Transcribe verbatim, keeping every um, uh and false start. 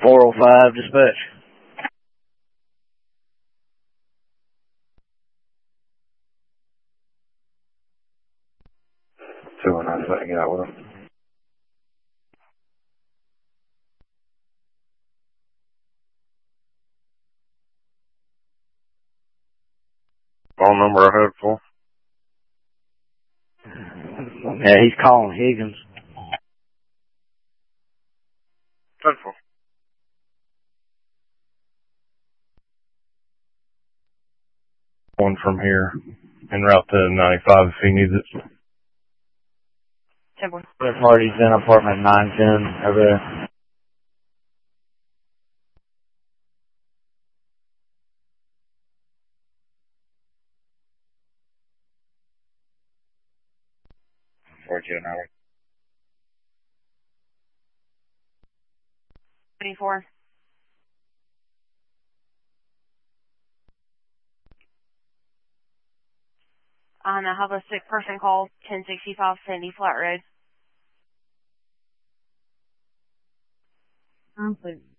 four oh five dispatch. two one nine, letting get out with him. Phone number I heard for? Yeah, he's calling Higgins. ten four. One from here, en route to ninety-five if he needs it. ten four. Third party's in apartment nine ten over there. forty-two an hour. twenty-four. Um, I have a sick person call, ten sixty-five Sandy Flat Road. Um, please.